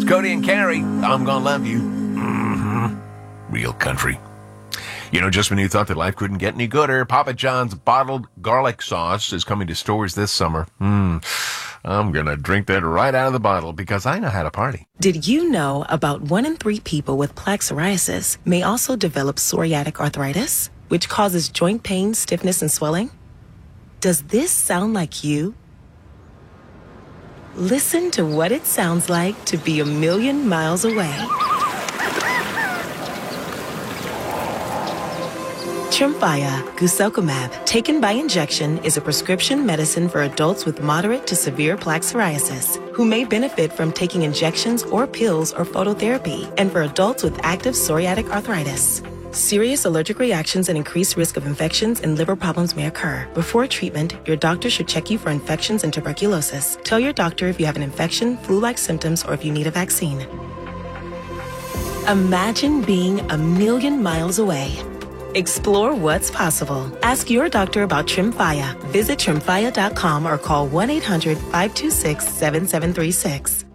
Cody and Carrie, I'm Gonna Love You. Real country. You know, just when you thought that life couldn't get any gooder, Papa John's bottled garlic sauce is coming to stores this summer. I'm gonna drink that right out of the bottle because I know how to party. Did you know about 1 in 3 people with plaque psoriasis may also develop psoriatic arthritis, which causes joint pain, stiffness, and swelling? Does this sound like you? Listen to what it sounds like to be a million miles away. Tremfya guselkumab, taken by injection, is a prescription medicine for adults with moderate to severe plaque psoriasis who may benefit from taking injections or pills or phototherapy, and for adults with active psoriatic arthritis. Serious allergic reactions and increased risk of infections and liver problems may occur. Before treatment, your doctor should check you for infections and tuberculosis. Tell your doctor if you have an infection, flu-like symptoms, or if you need a vaccine. Imagine being a million miles away. Explore what's possible. Ask your doctor about Tremfya. Visit Tremfya.com or call 1-800-526-7736.